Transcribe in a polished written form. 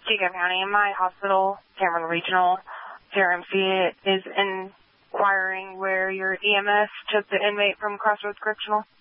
DeKalb County. My hospital, Cameron Regional CRMC, is inquiring where your EMS took the inmate from Crossroads Correctional.